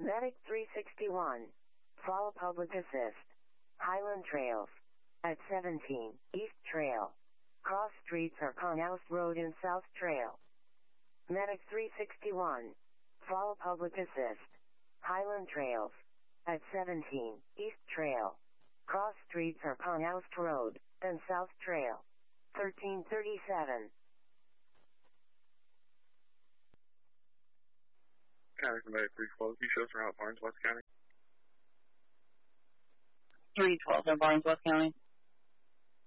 Medic 361. Follow public assist. Highland Trails. At 17, East Trail. Cross streets are Canals Road and South Trail. Medic 361. Follow public assist. Highland Trails. At 17, East Trail. Cross streets are Canals Road and South Trail. 1337. County Medic 312. You show us around Barnes, West County. 312 in Barnes, West County.